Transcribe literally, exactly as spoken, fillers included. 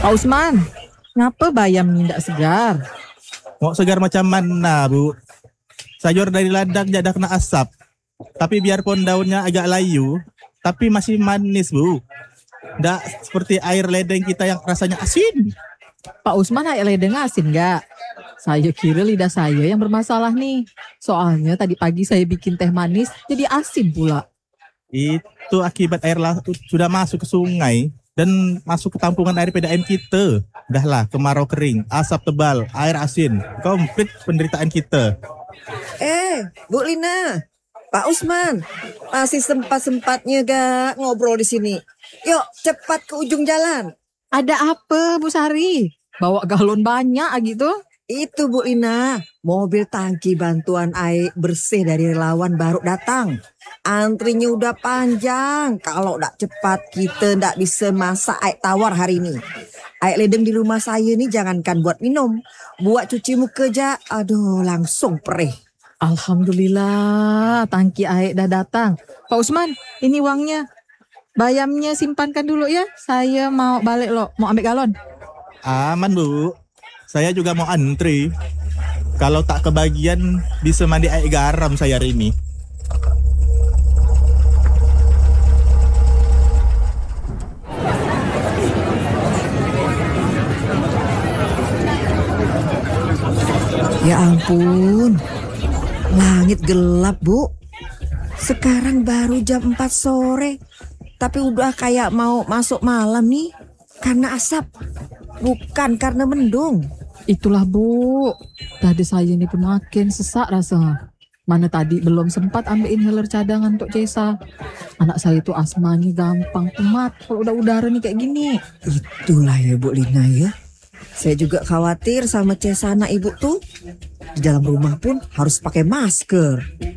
Pak Usman, ngapa bayam ni ndak segar? Mau segar macam mana, Bu? Sayur dari ladang jadak kena asap. Tapi biarpun daunnya agak layu, tapi masih manis, Bu. Ndak seperti air ledeng kita yang rasanya asin. Pak Usman air ledeng asin nggak? Saya kira lidah saya yang bermasalah nih. Soalnya tadi pagi saya bikin teh manis jadi asin pula. Itu akibat air laut sudah masuk ke sungai dan masuk ke tampungan air P D A M kita. Dahlah, kemarau kering, asap tebal, air asin. Komplit penderitaan kita. Eh, Bu Lina, Pak Usman, masih sempat-sempatnya gak ngobrol di sini? Yuk, cepat ke ujung jalan. Ada apa Bu Sari? Bawa galon banyak gitu? Itu Bu Lina, mobil tangki bantuan air bersih dari relawan baru datang. Antrinya udah panjang. Kalau tidak cepat kita tidak bisa masak air tawar hari ini. Air ledeng di rumah saya nih jangankan buat minum, buat cuci muka aja, aduh langsung perih. Alhamdulillah, tangki air dah datang. Pak Usman, ini uangnya. Bayamnya simpankan dulu ya. Saya mau balik loh, mau ambil galon. Aman, Bu. Saya juga mau antri. Kalau tak kebagian bisa mandi air garam saya hari ini. Ya ampun, langit gelap Bu. Sekarang baru jam empat sore, tapi udah kayak mau masuk malam nih. Karena asap, bukan karena mendung. Itulah Bu, tadi saya ini pun makin sesak rasa. Mana tadi belum sempat ambil inhaler cadangan untuk Cesa. Anak saya itu asmanya gampang kumat kalau udah udara nih kayak gini. Itulah ya Bu Lina ya. Saya juga khawatir sama Cesa anak ibu tuh. Di dalam rumah pun harus pakai masker.